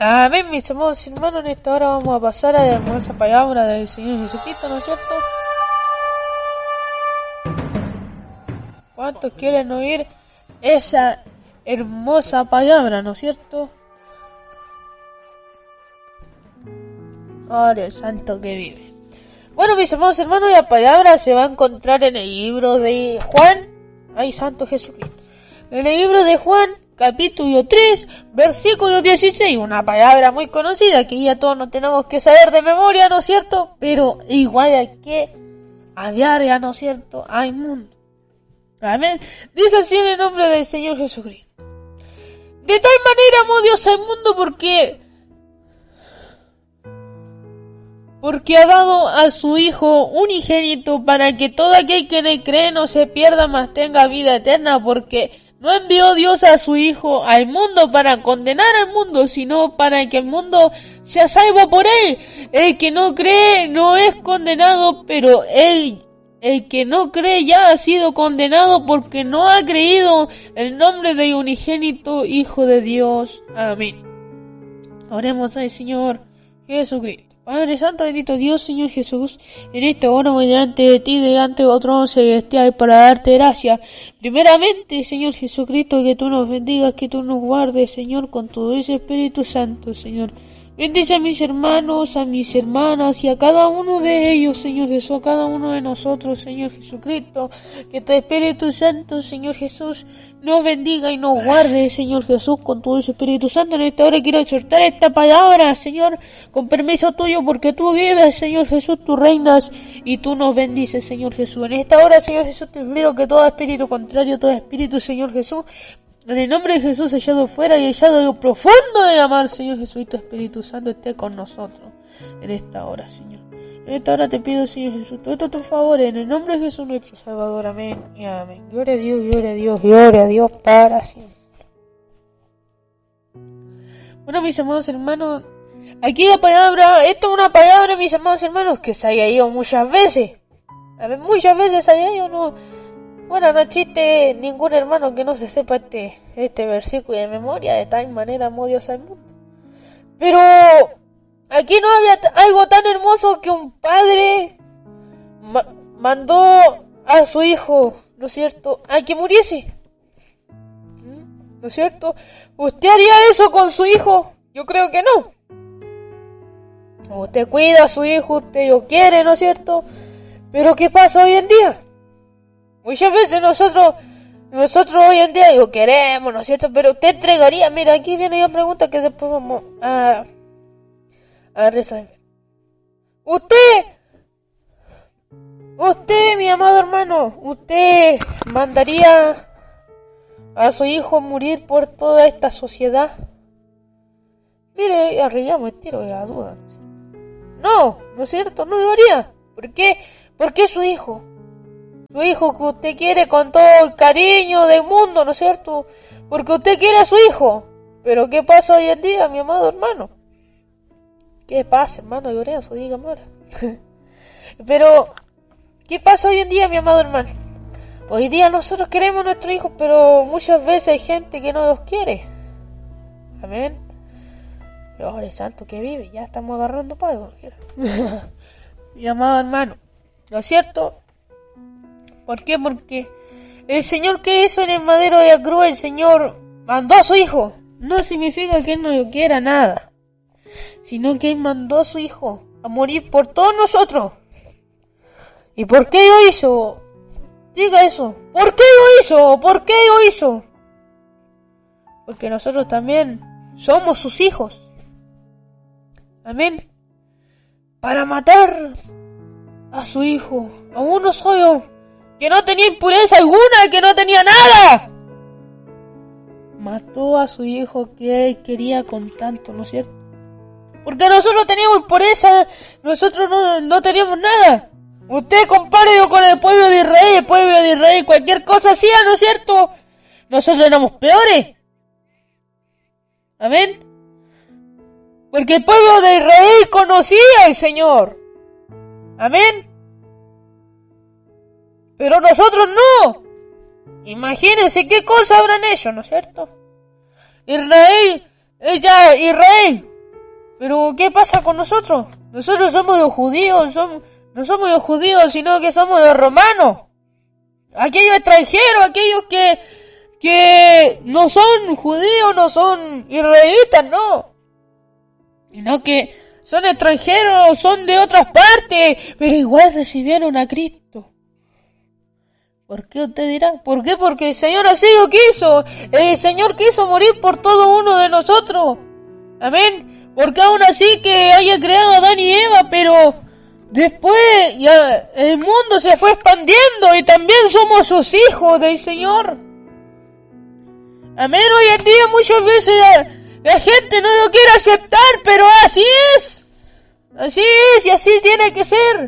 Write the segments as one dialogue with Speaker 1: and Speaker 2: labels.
Speaker 1: Amén, mis amados hermanos. En esta hora vamos a pasar a la hermosa palabra del Señor Jesucristo, ¿no es cierto? ¿Cuántos quieren oír esa hermosa palabra, no es cierto? Gloria al Santo que vive. Bueno, mis amados hermanos, la palabra se va a encontrar en el libro de Juan. ¡Ay, Santo Jesucristo! En el libro de Juan, capítulo 3, versículo 16, una palabra muy conocida que ya todos no tenemos que saber de memoria, ¿no es cierto? Pero igual hay que hablar, ¿no es cierto?, al mundo. Amén. Dice así en el nombre del Señor Jesucristo. De tal manera amó Dios al mundo porque ha dado a su Hijo unigénito para que todo aquel que en él cree no se pierda, mas tenga vida eterna, porque no envió Dios a su Hijo al mundo para condenar al mundo, sino para que el mundo sea salvo por él. El que no cree no es condenado, pero el que no cree ya ha sido condenado porque no ha creído el nombre del unigénito Hijo de Dios. Amén. Oremos al Señor Jesucristo. Padre Santo, bendito Dios, Señor Jesús, en esta hora voy delante de ti, delante de otro celestial, para darte gracias. Primeramente, Señor Jesucristo, que tú nos bendigas, que tú nos guardes, Señor, con tu dulce Espíritu Santo, Señor. Bendice a mis hermanos, a mis hermanas y a cada uno de ellos, Señor Jesús, a cada uno de nosotros, Señor Jesucristo. Que tu Espíritu Santo, Señor Jesús, nos bendiga y nos guarde, Señor Jesús, con tu dulce Espíritu Santo. En esta hora quiero exhortar esta palabra, Señor, con permiso tuyo, porque tú vives, Señor Jesús, tú reinas y tú nos bendices, Señor Jesús. En esta hora, Señor Jesús, te pido que todo espíritu contrario, todo espíritu, Señor Jesús, en el nombre de Jesús, echado fuera y echado de lo profundo de la mar, Señor Jesús, y tu Espíritu Santo esté con nosotros en esta hora, Señor. En esta hora te pido, Señor Jesús, todo tu favor, en el nombre de Jesús nuestro Salvador. Amén y amén. Gloria a Dios, gloria a Dios, gloria a Dios para siempre. Bueno, mis amados hermanos, aquí la palabra, esto es una palabra, mis amados hermanos, que se haya ido muchas veces. A ver, muchas veces se haya ido, no. Bueno, no existe ningún hermano que no se sepa este versículo de memoria, de tal manera amó Dios al mundo. Pero aquí no había algo tan hermoso que un padre mandó a su hijo, ¿no es cierto?, a que muriese. ¿No es cierto? ¿Usted haría eso con su hijo? Yo creo que no. Usted cuida a su hijo, usted lo quiere, ¿no es cierto? Pero ¿qué pasa hoy en día? Muchas veces nosotros hoy en día lo queremos, ¿no es cierto? Pero usted entregaría, mira, aquí viene una pregunta que después vamos a resolver. Usted, mi amado hermano, ¿usted mandaría a su hijo morir por toda esta sociedad? Mire, arreglamos el tiro de la duda. No, ¿no es cierto? No lo haría. ¿Por qué? Porque es su hijo. Su hijo que usted quiere con todo el cariño del mundo, ¿no es cierto? Porque usted quiere a su hijo. Pero ¿qué pasa hoy en día, mi amado hermano? ¿Qué pasa, hermano? Lorenzo, dígame ahora. Pero ¿qué pasa hoy en día, mi amado hermano? Hoy día nosotros queremos a nuestros hijos, pero muchas veces hay gente que no los quiere. Amén. Gloria al Santo que vive, ya estamos agarrando pago. Mi amado hermano, ¿no es cierto? ¿Por qué? Porque el Señor que hizo en el madero de la cruz, el Señor mandó a su hijo. No significa que Él no lo quiera nada, sino que Él mandó a su hijo a morir por todos nosotros. ¿Y por qué lo hizo? Diga eso. ¿Por qué lo hizo? ¿Por qué lo hizo? Porque nosotros también somos sus hijos. Amén. Para matar a su hijo, a uno solo, que no tenía impureza alguna, que no tenía nada. Mató a su hijo que él quería con tanto, ¿no es cierto? Porque nosotros teníamos impureza, nosotros no teníamos nada. Usted compárelo con el pueblo de Israel, cualquier cosa hacía, ¿no es cierto? Nosotros éramos peores. Amén. Porque el pueblo de Israel conocía al Señor. Amén. Pero nosotros no. Imagínense qué cosas habrán hecho, ¿no es cierto? Israel Pero ¿qué pasa con nosotros? Nosotros somos los judíos, no somos los judíos, sino que somos los romanos. Aquellos extranjeros, aquellos que no son judíos, no son israelitas, no. Sino que son extranjeros, son de otras partes, pero igual recibieron a Cristo. ¿Por qué usted dirá? ¿Por qué? Porque el Señor así lo quiso. El Señor quiso morir por todo uno de nosotros. Amén. Porque aún así que haya creado a Adán y Eva, pero después ya el mundo se fue expandiendo y también somos sus hijos del Señor. Amén. Hoy en día muchas veces la gente no lo quiere aceptar, pero así es. Así es y así tiene que ser.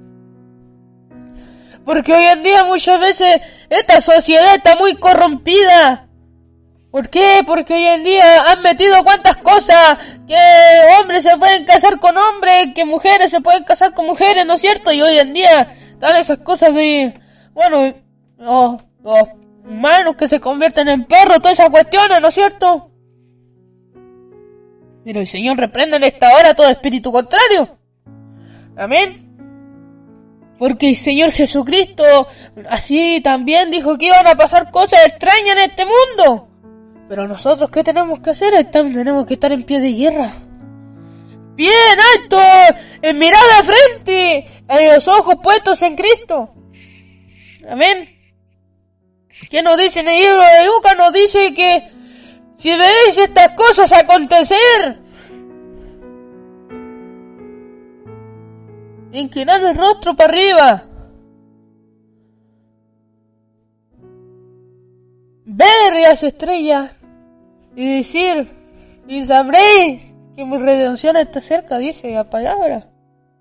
Speaker 1: Porque hoy en día muchas veces esta sociedad está muy corrompida. ¿Por qué? Porque hoy en día han metido cuantas cosas, que hombres se pueden casar con hombres, que mujeres se pueden casar con mujeres, ¿no es cierto? Y hoy en día están esas cosas de, bueno, los humanos que se convierten en perros, todas esas cuestiones, ¿no es cierto? Pero el Señor reprende en esta hora todo espíritu contrario. Amén. Porque el Señor Jesucristo así también dijo que iban a pasar cosas extrañas en este mundo. Pero nosotros, ¿qué tenemos que hacer? Tenemos que estar en pie de guerra. Bien alto, en mirada de frente, los ojos puestos en Cristo. Amén. ¿Qué nos dice en el libro de Lucas? Nos dice que si veis estas cosas acontecer, inclinar el rostro para arriba, ver las estrellas y decir, y sabréis que mi redención está cerca, dice la palabra.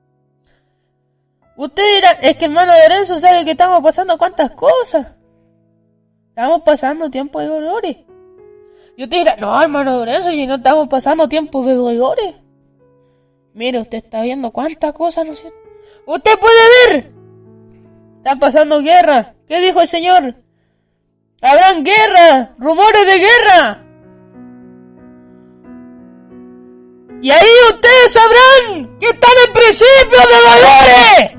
Speaker 1: Usted dirá, es que hermano Lorenzo sabe que estamos pasando cuántas cosas. Estamos pasando tiempo de dolores. Y usted dirá, no hermano Lorenzo, si no estamos pasando tiempo de dolores. Mire, usted está viendo cuántas cosas, ¿no es cierto? Usted puede ver. Están pasando guerra. ¿Qué dijo el Señor? Habrán guerra, rumores de guerra. Y ahí ustedes sabrán que están en principio de dolores.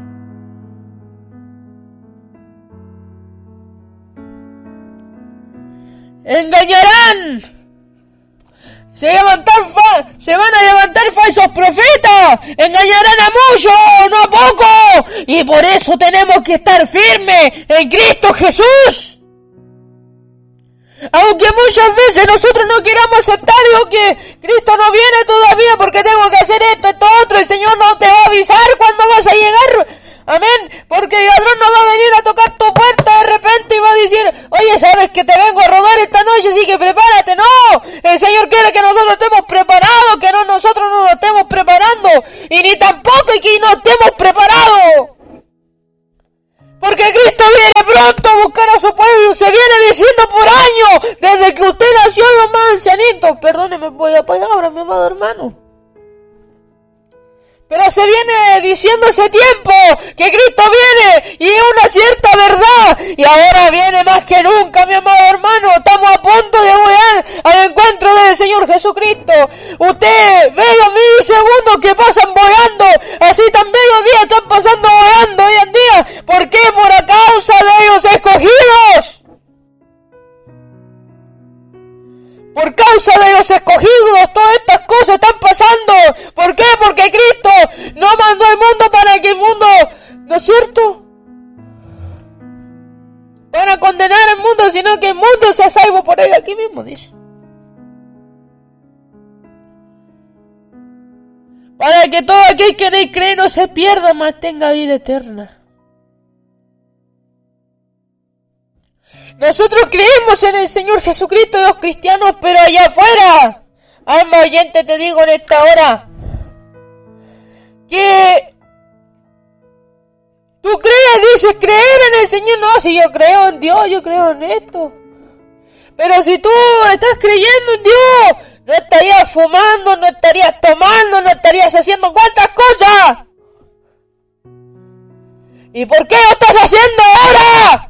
Speaker 1: Engañarán. Se van a levantar falsos profetas, engañarán a muchos, no a pocos, y por eso tenemos que estar firmes en Cristo Jesús. Aunque muchas veces nosotros no queramos aceptar, digo que Cristo no viene todavía porque tengo que hacer esto, otro, el Señor no te va a avisar cuando vas a llegar. Amén, porque el ladrón no va a venir a tocar tu puerta de repente y va a decir, oye, sabes que te vengo a robar esta noche, así que prepárate. No, el Señor quiere que nosotros estemos preparados, que no nosotros no nos estemos preparando, y ni tampoco que no estemos preparados. Porque Cristo viene pronto a buscar a su pueblo, se viene diciendo por años, desde que usted nació los más ancianitos. Perdóneme por la palabra, mi amado hermano. Pero se viene diciendo ese tiempo que Cristo viene y es una cierta verdad. Y ahora viene más que nunca, mi amado hermano. Estamos a punto de volar al encuentro del Señor Jesucristo. Usted ve los milisegundos que pasan volando. Así también los días están pasando volando hoy en día. ¿Por qué? Por a causa de ellos escogidos. Por causa de los escogidos, todas estas cosas están pasando. ¿Por qué? Porque Cristo no mandó al mundo para que el mundo, ¿no es cierto?, para condenar al mundo, sino que el mundo sea salvo por él. Aquí mismo dice. Para que todo aquel que en él cree no se pierda, mas tenga vida eterna. Nosotros creemos en el Señor Jesucristo y los cristianos, pero allá afuera, alma oyente, te digo en esta hora, que tú dices creer en el Señor. No, si yo creo en Dios, yo creo en esto. Pero si tú estás creyendo en Dios, no estarías fumando, no estarías tomando, no estarías haciendo cuantas cosas. ¿Y por qué lo estás haciendo ahora?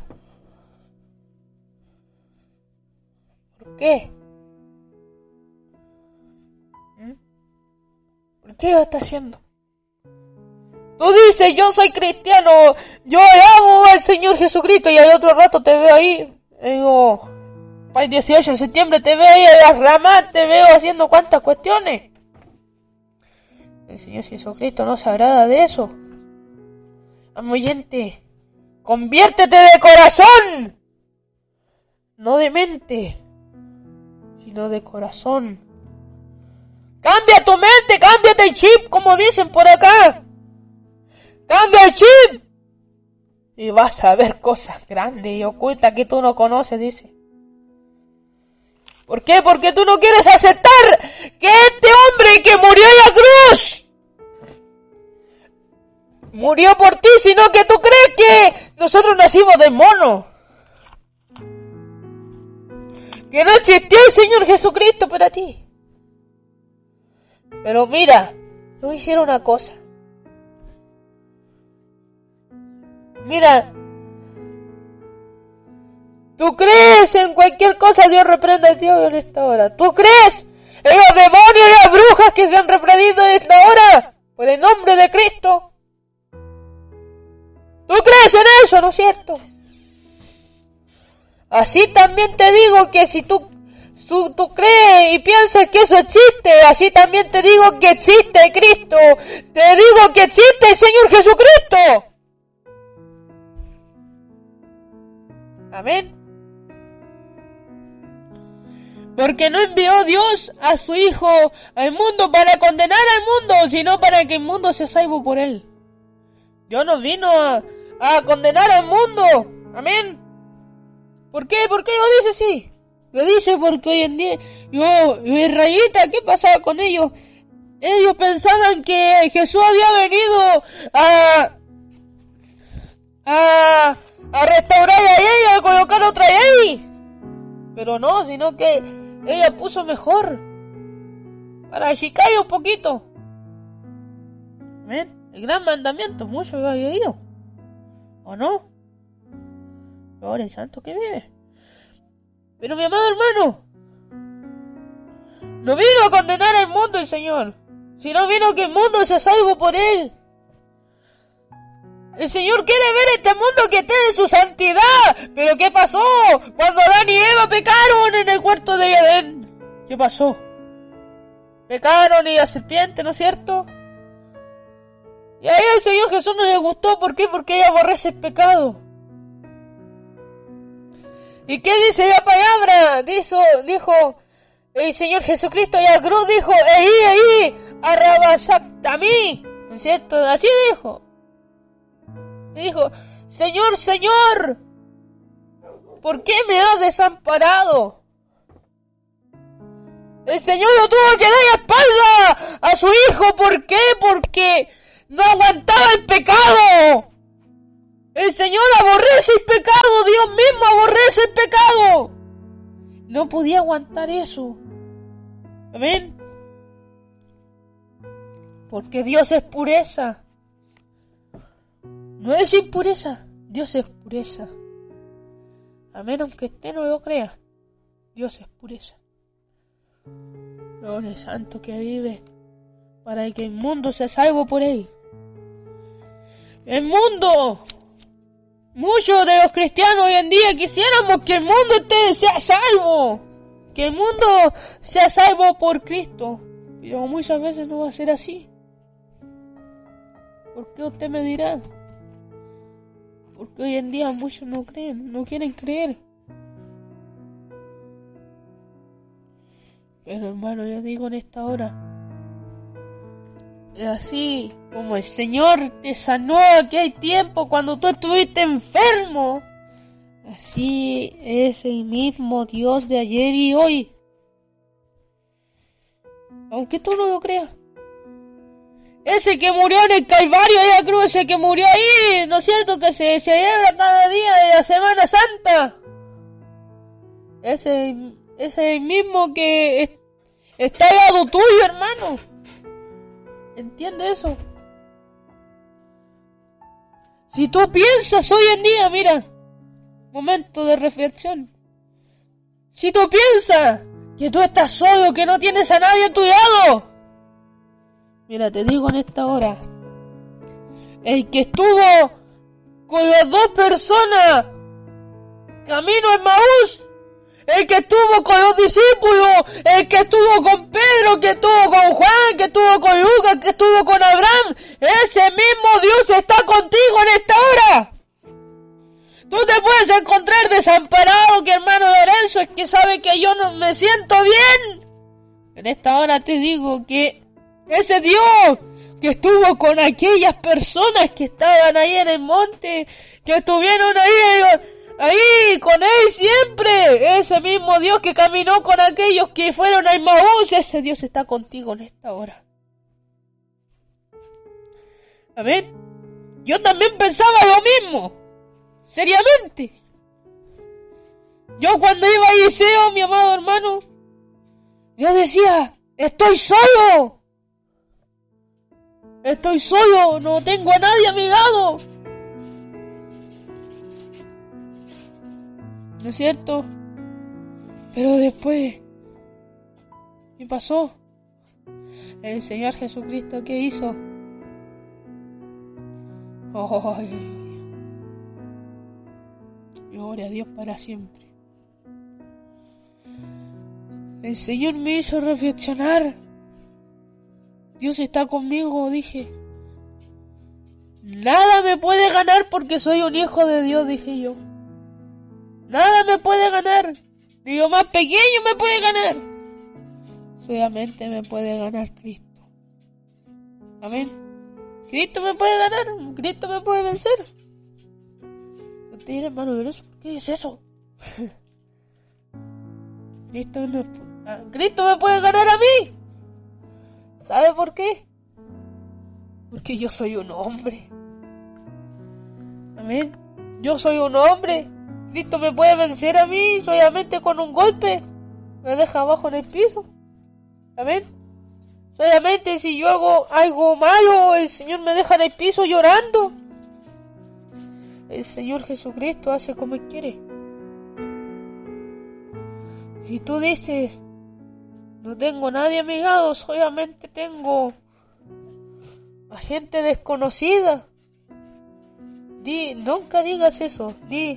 Speaker 1: ¿Qué? qué lo está haciendo? Tú dices, yo soy cristiano, yo amo al Señor Jesucristo, y al otro rato te veo ahí, digo, para el 18 de septiembre te veo ahí a las ramas, te veo haciendo cuantas cuestiones. El Señor Jesucristo no se agrada de eso. Amo oyente, conviértete de corazón, no de mente, sino de corazón. Cambia tu mente, cámbiate el chip, como dicen por acá. Cambia el chip y vas a ver cosas grandes y ocultas que tú no conoces, dice. ¿Por qué? Porque tú no quieres aceptar que este hombre que murió en la cruz murió por ti, sino que tú crees que nosotros nacimos de mono, que no existió el Señor Jesucristo para ti. Pero mira, yo voy a decir una cosa. Mira, tú crees en cualquier cosa, Dios reprenda al diablo en esta hora. Tú crees en los demonios y las brujas que se han reprendido en esta hora por el nombre de Cristo. Tú crees en eso, ¿no es cierto? Así también te digo que si tú crees y piensas que eso existe, así también te digo que existe Cristo. Te digo que existe el Señor Jesucristo. Amén. Porque no envió Dios a su Hijo al mundo para condenar al mundo, sino para que el mundo sea salvo por él. Dios no vino a condenar al mundo. Amén. ¿Por qué? ¿Por qué Dios dice así? Lo dice porque hoy en día, Israelita, ¿qué pasaba con ellos? Ellos pensaban que Jesús había venido a restaurar a ella, a colocar otra ley. Pero no, sino que ella puso mejor para achicarle un poquito. ¿Ven? El gran mandamiento, mucho había ido. ¿O no? Gloria al Santo que vive. Pero mi amado hermano, no vino a condenar al mundo el Señor, sino vino que el mundo sea salvo por él. El Señor quiere ver este mundo que esté en su santidad. ¿Pero qué pasó? Cuando Adán y Eva pecaron en el huerto de Edén. ¿Qué pasó? Pecaron y la serpiente, ¿no es cierto? Y a ella el Señor Jesús no le gustó. ¿Por qué? Porque ella aborrece el pecado. ¿Y qué dice la palabra? Dijo el Señor Jesucristo y a cruz dijo, Eí, arrabasactami. ¿No es cierto? Así dijo. Y dijo, Señor, Señor, ¿por qué me has desamparado? El Señor lo tuvo que dar la espalda a su hijo. ¿Por qué? Porque no aguantaba el pecado. El Señor aborrece el pecado. Dios mismo aborrece el pecado. No podía aguantar eso. Amén. Porque Dios es pureza. No es impureza. Dios es pureza. Amén, aunque usted no lo crea. Dios es pureza. Gloria al Santo que vive, para que el mundo sea salvo por él. El mundo, muchos de los cristianos hoy en día quisiéramos que el mundo sea salvo, que el mundo sea salvo por Cristo, pero muchas veces no va a ser así. ¿Por qué usted me dirá? Porque hoy en día muchos no creen, no quieren creer. Pero hermano, yo digo en esta hora, así como el Señor te sanó aquel tiempo cuando tú estuviste enfermo, así es el mismo Dios de ayer y hoy. Aunque tú no lo creas. Ese que murió en el Calvario de la cruz, ese que murió ahí, ¿no es cierto? Que se celebra cada día de la Semana Santa. Ese es el mismo que está al lado tuyo, hermano. ¿Entiende eso? Si tú piensas hoy en día, mira, momento de reflexión. Si tú piensas que tú estás solo, que no tienes a nadie a tu lado, Mira, te digo en esta hora, el que estuvo con las dos personas camino a Emaús, el que estuvo con los discípulos, el que estuvo con Pedro, que estuvo con Juan, que estuvo con Lucas, que estuvo con Abraham, ese mismo Dios está contigo en esta hora. Tú te puedes encontrar desamparado, que hermano Lorenzo, es que sabe que yo no me siento bien. En esta hora te digo que ese Dios que estuvo con aquellas personas que estaban ahí en el monte, que estuvieron ahí con él siempre, ese mismo Dios que caminó con aquellos que fueron a Emaús, ese Dios está contigo en esta hora. Amén. Yo también pensaba lo mismo, seriamente. Yo cuando iba a Eliseo, mi amado hermano, yo decía, estoy solo, no tengo a nadie a mi lado. ¿No es cierto? Pero después, ¿qué pasó? El Señor Jesucristo, ¿qué hizo? ¡Ay! Gloria a Dios para siempre. El Señor me hizo reflexionar. Dios está conmigo, dije. Nada me puede ganar porque soy un hijo de Dios, dije yo. Nada me puede ganar. Ni lo más pequeño me puede ganar. Solamente me puede ganar Cristo. Amén. Cristo me puede ganar. Cristo me puede vencer. Usted dirá, hermano, ¿por qué es eso? Cristo me puede ganar a mí. ¿Sabe por qué? Porque yo soy un hombre. Amén. Yo soy un hombre. Cristo me puede vencer a mí solamente con un golpe. Me deja abajo en el piso. Amén. Solamente si yo hago algo malo, el Señor me deja en el piso llorando. El Señor Jesucristo hace como Él quiere. Si tú dices, no tengo nadie a mi lado, solamente tengo a gente desconocida, nunca digas eso,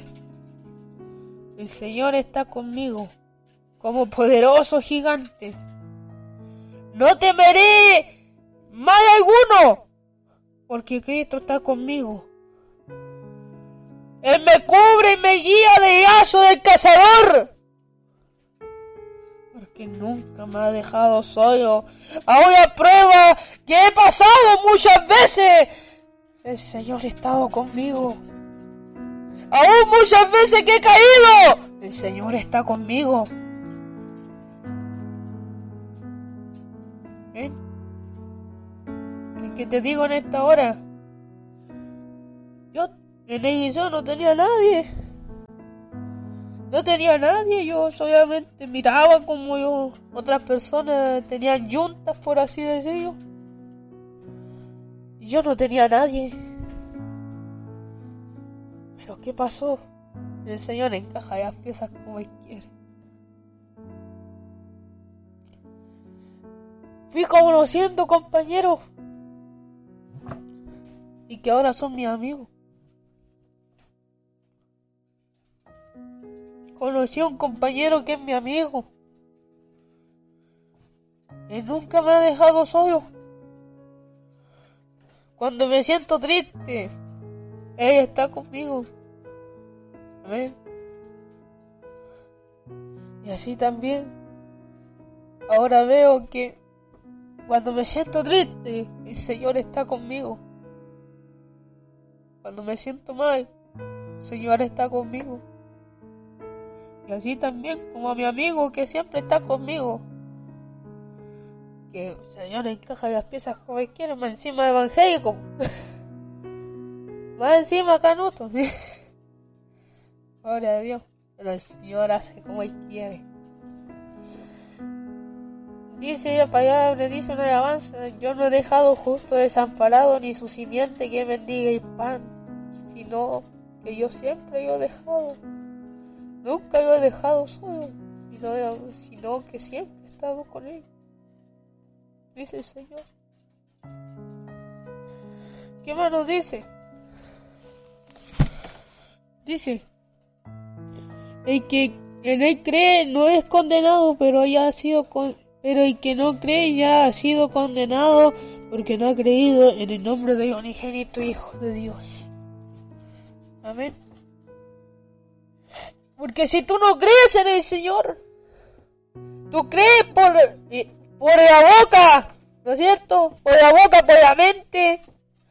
Speaker 1: el Señor está conmigo como poderoso gigante. No temeré mal alguno, porque Cristo está conmigo. Él me cubre y me guía del lazo del cazador, porque nunca me ha dejado solo. Ahora prueba que he pasado muchas veces. El Señor ha estado conmigo. Aún muchas veces que he caído, el Señor está conmigo. ¿Ven? ¿Qué te digo en esta hora? Yo en Eliseo no tenía nadie. No tenía nadie, yo solamente miraba como otras personas tenían yuntas, por así decirlo. Y yo no tenía nadie. Pero ¿qué pasó? El Señor encaja las piezas como Él quiere. Fui conociendo compañeros y que ahora son mis amigos. Conocí a un compañero que es mi amigo. Él nunca me ha dejado solo. Cuando me siento triste, Él está conmigo. Amén. Y así también, ahora veo que cuando me siento triste, el Señor está conmigo. Cuando me siento mal, el Señor está conmigo. Y así también como a mi amigo que siempre está conmigo. Que el Señor encaja las piezas como Él quiere, más encima evangélico. Más encima canuto. Gloria a Dios. Pero el Señor hace como Él quiere. Dice la palabra, dice una alabanza: yo no he dejado justo desamparado, ni su simiente que mendiga el pan, sino que yo siempre lo he dejado. Nunca lo he dejado solo, sino que siempre he estado con Él. Dice el Señor. ¿Qué más nos dice? Dice, el que en él cree no es condenado, pero el que no cree ya ha sido condenado porque no ha creído en el nombre del unigénito Hijo de Dios. Amén. Porque si tú no crees en el Señor, tú crees por la boca, ¿no es cierto? Por la boca, por la mente.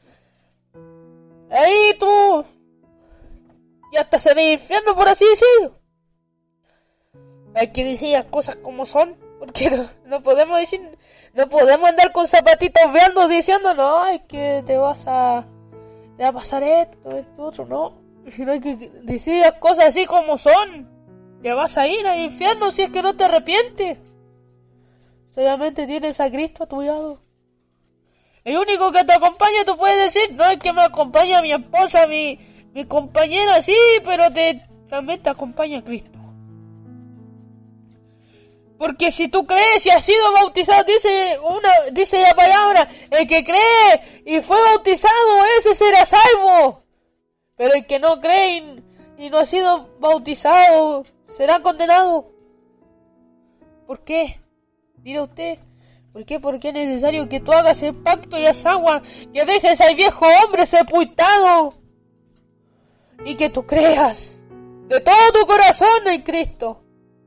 Speaker 1: Ahí tú ya estás en el infierno, por así decirlo. Hay que decir las cosas como son, porque no podemos decir, no podemos andar con zapatitos veando diciendo, no, es que te va a pasar esto, otro, no. No hay que decir las cosas así como son. Te vas a ir al infierno si es que no te arrepientes. Solamente tienes a Cristo a tu lado. El único que te acompaña, tú puedes decir, no, es que me acompaña mi esposa, mi compañera, sí, pero también te acompaña Cristo. Porque si tú crees y has sido bautizado, dice la palabra, el que cree y fue bautizado, ese será salvo. Pero el que no cree y no ha sido bautizado, será condenado. ¿Por qué? Dirá usted. ¿Por qué? Porque es necesario que tú hagas el pacto y esa agua, que dejes al viejo hombre sepultado y que tú creas de todo tu corazón en Cristo.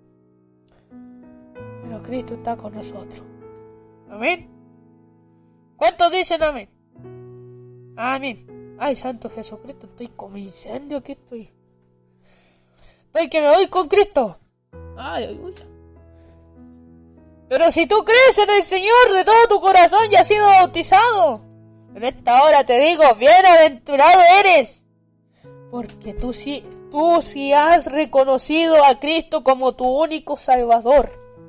Speaker 1: Pero Cristo está con nosotros. Amén. ¿Cuántos dicen amén? Amén. Ay, Santo Jesucristo, estoy como incendio, aquí estoy. Estoy que me voy con Cristo. Ay, uy. Pero si tú crees en el Señor de todo tu corazón y has sido bautizado, en esta hora te digo, bienaventurado eres. Porque tú sí has reconocido a Cristo como tu único Salvador.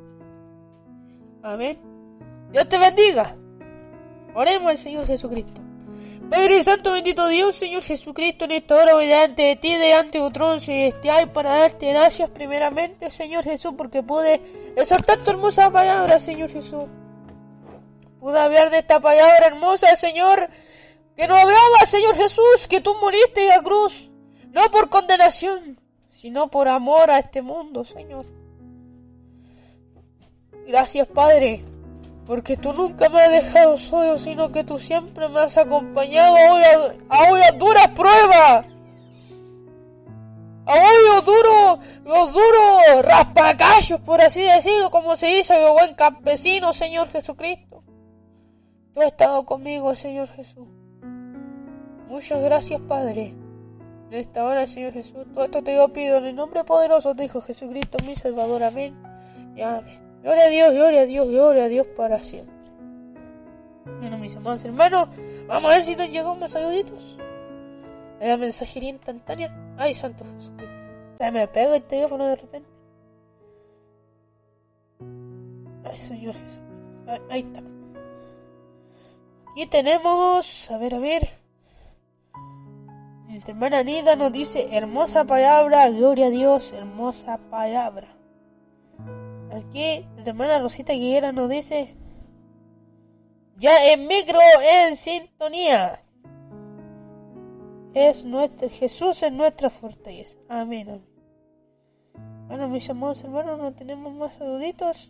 Speaker 1: Amén. Dios te bendiga. Oremos al Señor Jesucristo. Padre Santo, bendito Dios, Señor Jesucristo, en esta hora voy delante de ti, delante de tu trono celestial, para darte gracias primeramente, Señor Jesús, porque pude exhortar tu hermosa palabra, Señor Jesús. Pude hablar de esta palabra hermosa, Señor, que no hablaba, Señor Jesús, que tú moriste en la cruz, no por condenación, sino por amor a este mundo, Señor. Gracias, Padre, porque tú nunca me has dejado solo, sino que tú siempre me has acompañado a las duras pruebas, a los duros raspacallos, por así decirlo, como se dice el buen campesino, Señor Jesucristo. Tú has estado conmigo, Señor Jesús. Muchas gracias, Padre. En esta hora, Señor Jesús, todo esto te lo pido en el nombre poderoso de Hijo Jesucristo, mi Salvador. Amén y amén. Gloria a Dios, gloria a Dios, gloria a Dios para siempre. Bueno, mis amados hermanos, vamos a ver si nos llegan más saluditos. Hay la mensajería instantánea. Ay, Santo Jesucristo. Se me pega el teléfono de repente. Ay, Señor Jesús. Ahí está. Aquí tenemos, a ver. Nuestra hermana Nida nos dice, hermosa palabra, gloria a Dios, hermosa palabra. Aquí, nuestra hermana Rosita Guillera nos dice, ya en micro, en sintonía. Jesús es nuestra fortaleza. Amén, amén. Bueno, mis amados hermanos, no tenemos más saluditos.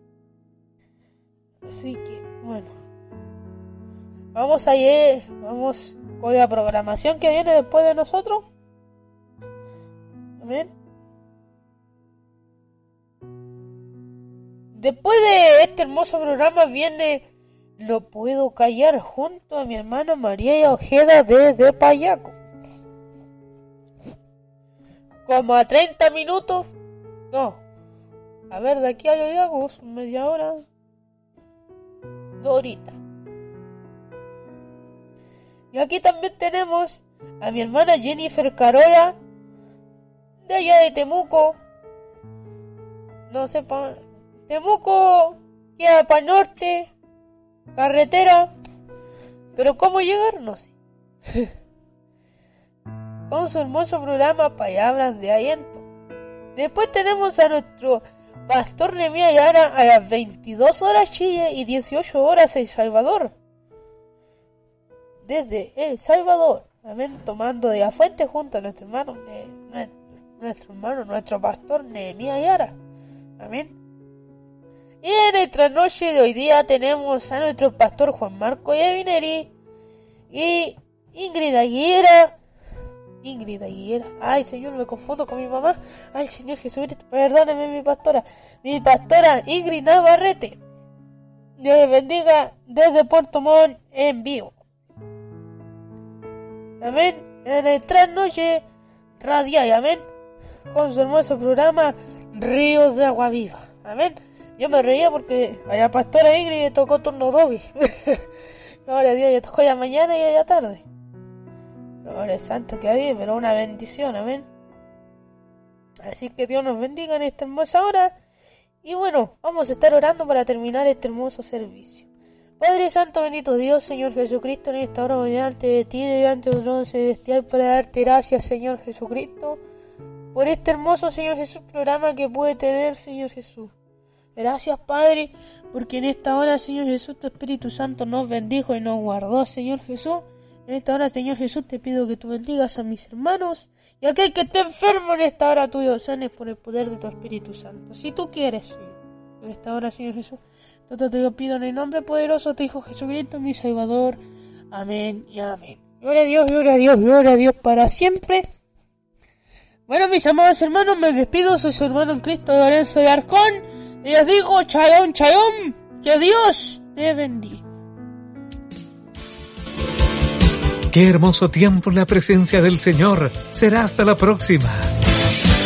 Speaker 1: Así que, bueno. Vamos con la programación que viene después de nosotros. Amén. Después de este hermoso programa viene Lo Puedo Callar junto a mi hermana María Ojeda desde Payaco. Como a 30 minutos. No. A ver, de aquí a Lagos, media hora. 2 horitas. Y aquí también tenemos a mi hermana Jennifer Carola, de allá de Temuco. No sé, Temuco queda para el norte, carretera, pero cómo llegar, no sé. Con su hermoso programa Palabras de Aliento. Después tenemos a nuestro pastor Nehemías Lara a las 22 horas Chile y 18 horas El Salvador. desde El Salvador. Amén. Tomando de la fuente junto a nuestro pastor Nehemías Yara. Amén. Y en nuestra noche de hoy día tenemos a nuestro pastor Juan Marco Yavineri y Ingrid Aguilera. Ay, Señor, me confundo con mi mamá. Ay, Señor Jesucristo, perdóname, mi pastora Ingrid Navarrete. Dios les bendiga desde Puerto Montt en vivo. Amén. En nuestra noche radial, amén, con su hermoso programa Ríos de Agua Viva. Amén. Yo me reía porque a la pastora Ingrid le tocó turno doble. Gloria a Dios, ya tocó ya mañana y ya tarde. Gloria al santo que había, pero una bendición, amén. Así que Dios nos bendiga en esta hermosa hora. Y bueno, vamos a estar orando para terminar este hermoso servicio. Padre Santo, bendito Dios, Señor Jesucristo, en esta hora delante de ti, delante de tu trono celestial, para darte gracias, Señor Jesucristo, por este hermoso, Señor Jesús, programa que puede tener, Señor Jesús. Gracias, Padre, porque en esta hora, Señor Jesús, tu Espíritu Santo nos bendijo y nos guardó, Señor Jesús. En esta hora, Señor Jesús, te pido que tú bendigas a mis hermanos y a aquel que esté enfermo en esta hora, tú Dios sanes por el poder de tu Espíritu Santo. Si tú quieres, Señor, en esta hora, Señor Jesús, todo te lo pido en el nombre poderoso de tu Hijo Jesucristo, mi Salvador. Amén y amén. Gloria a Dios, gloria a Dios, gloria a Dios para siempre. Bueno, mis amados hermanos, me despido. Soy su hermano en Cristo, Lorenzo de Arcón. Y les digo, chayón, chayón, que Dios te bendiga.
Speaker 2: Qué hermoso tiempo en la presencia del Señor. Será hasta la próxima.